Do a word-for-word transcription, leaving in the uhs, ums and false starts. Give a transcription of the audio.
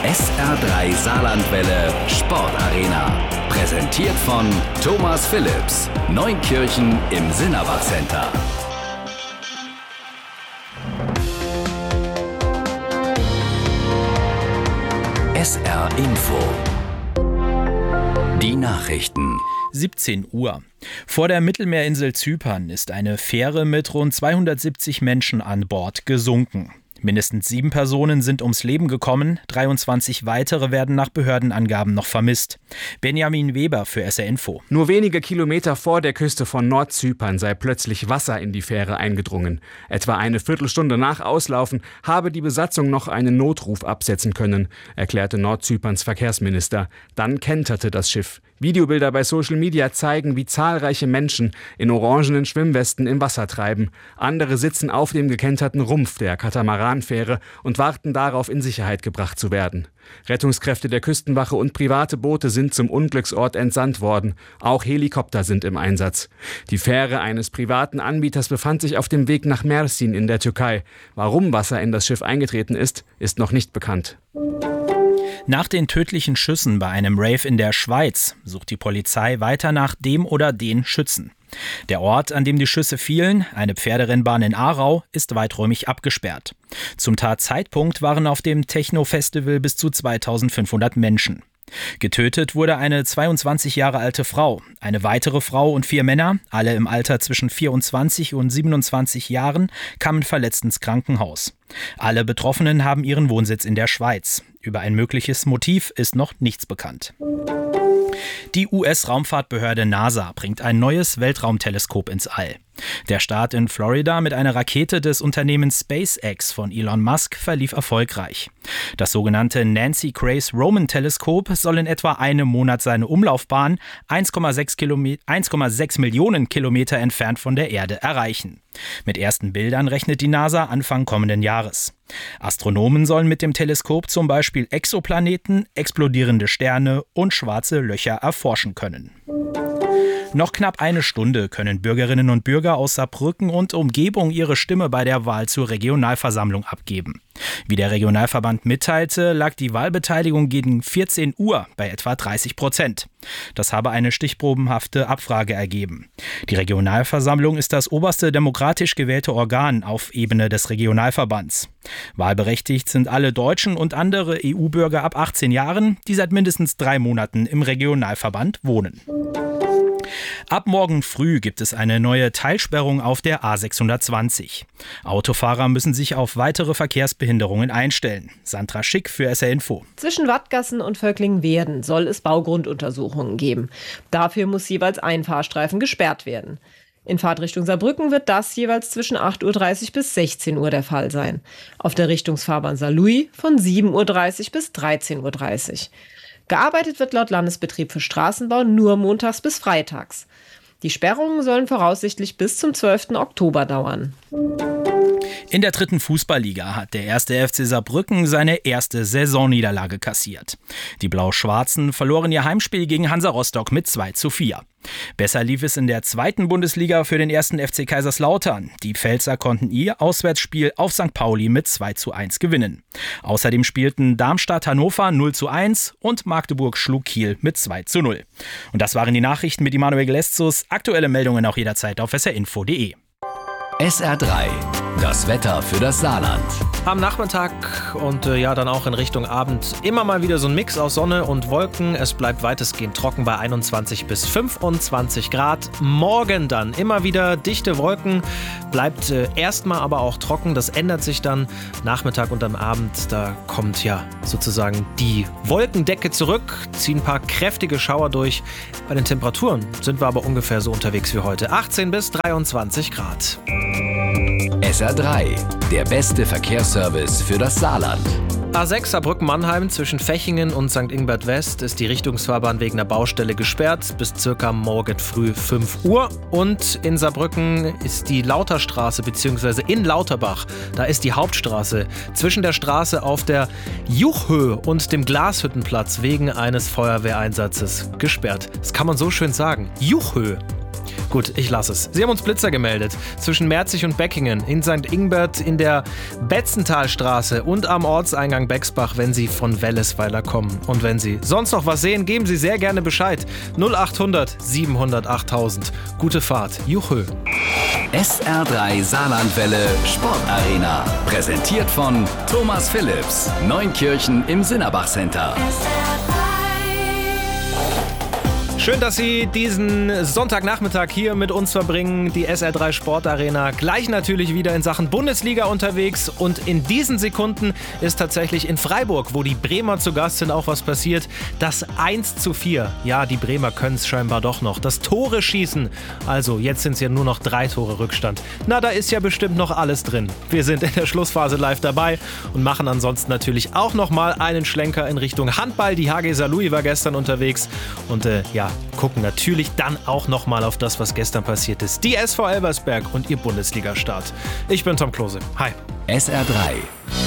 S R drei Saarlandwelle Sportarena. Präsentiert von Thomas Phillips, Neunkirchen im Sinnerbach Center. S R Info. Die Nachrichten. siebzehn Uhr. Vor der Mittelmeerinsel Zypern ist eine Fähre mit rund zweihundertsiebzig Menschen an Bord gesunken. Mindestens sieben Personen sind ums Leben gekommen, dreiundzwanzig weitere werden nach Behördenangaben noch vermisst. Benjamin Weber für S R Info. Nur wenige Kilometer vor der Küste von Nordzypern sei plötzlich Wasser in die Fähre eingedrungen. Etwa eine Viertelstunde nach Auslaufen habe die Besatzung noch einen Notruf absetzen können, erklärte Nordzyperns Verkehrsminister. Dann kenterte das Schiff. Videobilder bei Social Media zeigen, wie zahlreiche Menschen in orangenen Schwimmwesten im Wasser treiben. Andere sitzen auf dem gekenterten Rumpf der Katamaranfähre und warten darauf, in Sicherheit gebracht zu werden. Rettungskräfte der Küstenwache und private Boote sind zum Unglücksort entsandt worden. Auch Helikopter sind im Einsatz. Die Fähre eines privaten Anbieters befand sich auf dem Weg nach Mersin in der Türkei. Warum Wasser in das Schiff eingetreten ist, ist noch nicht bekannt. Nach den tödlichen Schüssen bei einem Rave in der Schweiz sucht die Polizei weiter nach dem oder den Schützen. Der Ort, an dem die Schüsse fielen, eine Pferderennbahn in Aarau, ist weiträumig abgesperrt. Zum Tatzeitpunkt waren auf dem Techno-Festival bis zu zweitausendfünfhundert Menschen. Getötet wurde eine zweiundzwanzig Jahre alte Frau, eine weitere Frau und vier Männer, alle im Alter zwischen vierundzwanzig und siebenundzwanzig Jahren, kamen verletzt ins Krankenhaus. Alle Betroffenen haben ihren Wohnsitz in der Schweiz. Über ein mögliches Motiv ist noch nichts bekannt. Die U S-Raumfahrtbehörde NASA bringt ein neues Weltraumteleskop ins All. Der Start in Florida mit einer Rakete des Unternehmens SpaceX von Elon Musk verlief erfolgreich. Das sogenannte Nancy Grace Roman Teleskop soll in etwa einem Monat seine Umlaufbahn eins Komma sechs Millionen Kilometer entfernt von der Erde erreichen. Mit ersten Bildern rechnet die NASA Anfang kommenden Jahres. Astronomen sollen mit dem Teleskop zum Beispiel Exoplaneten, explodierende Sterne und schwarze Löcher erforschen können. Noch knapp eine Stunde können Bürgerinnen und Bürger aus Saarbrücken und Umgebung ihre Stimme bei der Wahl zur Regionalversammlung abgeben. Wie der Regionalverband mitteilte, lag die Wahlbeteiligung gegen vierzehn Uhr bei etwa dreißig Prozent. Das habe eine stichprobenhafte Abfrage ergeben. Die Regionalversammlung ist das oberste demokratisch gewählte Organ auf Ebene des Regionalverbands. Wahlberechtigt sind alle Deutschen und andere E U-Bürger ab achtzehn Jahren, die seit mindestens drei Monaten im Regionalverband wohnen. Ab morgen früh gibt es eine neue Teilsperrung auf der A sechshundertzwanzig. Autofahrer müssen sich auf weitere Verkehrsbehinderungen einstellen. Sandra Schick für S R Info. Zwischen Wattgassen und Völklingen-Werden soll es Baugrunduntersuchungen geben. Dafür muss jeweils ein Fahrstreifen gesperrt werden. In Fahrtrichtung Saarbrücken wird das jeweils zwischen acht Uhr dreißig bis sechzehn Uhr der Fall sein. Auf der Richtungsfahrbahn Saarlouis von sieben Uhr dreißig bis dreizehn Uhr dreißig. Gearbeitet wird laut Landesbetrieb für Straßenbau nur montags bis freitags. Die Sperrungen sollen voraussichtlich bis zum zwölften Oktober dauern. In der dritten Fußballliga hat der erste F C Saarbrücken seine erste Saisonniederlage kassiert. Die Blau-Schwarzen verloren ihr Heimspiel gegen Hansa Rostock mit zwei zu vier. Besser lief es in der zweiten Bundesliga für den ersten F C Kaiserslautern. Die Pfälzer konnten ihr Auswärtsspiel auf Sankt Pauli mit zwei zu eins gewinnen. Außerdem spielten Darmstadt-Hannover null zu eins und Magdeburg schlug Kiel mit zwei zu null. Und das waren die Nachrichten mit Immanuel Geleszus. Aktuelle Meldungen auch jederzeit auf s r info punkt d e. S R drei. Das Wetter für das Saarland. Am Nachmittag und äh, ja dann auch in Richtung Abend immer mal wieder so ein Mix aus Sonne und Wolken. Es bleibt weitestgehend trocken bei einundzwanzig bis fünfundzwanzig Grad. Morgen dann immer wieder dichte Wolken, bleibt äh, erstmal aber auch trocken. Das ändert sich dann Nachmittag und am Abend. Da kommt ja sozusagen die Wolkendecke zurück, ziehen ein paar kräftige Schauer durch. Bei den Temperaturen sind wir aber ungefähr so unterwegs wie heute. achtzehn bis dreiundzwanzig Grad. S R drei, der beste Verkehrsservice für das Saarland. A sechs Saarbrücken-Mannheim zwischen Fechingen und Sankt Ingbert West ist die Richtungsfahrbahn wegen der Baustelle gesperrt bis circa morgen früh fünf Uhr. Und in Saarbrücken ist die Lauterstraße bzw. in Lauterbach, da ist die Hauptstraße zwischen der Straße auf der Juchhöhe und dem Glashüttenplatz wegen eines Feuerwehreinsatzes gesperrt. Das kann man so schön sagen. Juchhöhe. Gut, ich lasse es. Sie haben uns Blitzer gemeldet. Zwischen Merzig und Beckingen, in Sankt Ingbert, in der Betzentalstraße und am Ortseingang Bexbach, wenn Sie von Wellesweiler kommen. Und wenn Sie sonst noch was sehen, geben Sie sehr gerne Bescheid. null achthundert siebenhundert achttausend. Gute Fahrt. Juchö. S R drei Saarlandwelle Sportarena. Präsentiert von Thomas Phillips. Neunkirchen im Sinnerbach Center. Schön, dass Sie diesen Sonntagnachmittag hier mit uns verbringen. Die S R drei Sportarena gleich natürlich wieder in Sachen Bundesliga unterwegs. Und in diesen Sekunden ist tatsächlich in Freiburg, wo die Bremer zu Gast sind, auch was passiert. Das eins zu vier. Ja, die Bremer können es scheinbar doch noch. Das Tore schießen. Also, jetzt sind es ja nur noch drei Tore Rückstand. Na, da ist ja bestimmt noch alles drin. Wir sind in der Schlussphase live dabei und machen ansonsten natürlich auch nochmal einen Schlenker in Richtung Handball. Die H G Saarlouis war gestern unterwegs. Und äh, ja, gucken natürlich dann auch nochmal auf das, was gestern passiert ist. Die S V Elversberg und ihr Bundesliga-Start. Ich bin Tom Klose. Hi. S R drei